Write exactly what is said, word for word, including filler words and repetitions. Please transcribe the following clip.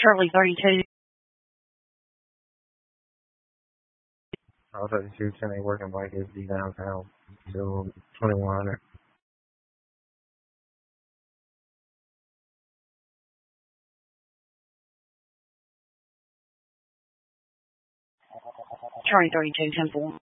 Charlie thirty-two. I'll thirty-two, ten A working bike S D downtown. Still twenty-one hundred. Charlie thirty-two, ten four.